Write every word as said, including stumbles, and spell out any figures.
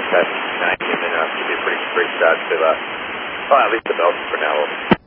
That's ninety, and then uh, should be a pretty straight shot to, uh, well, at least the Belgian for now.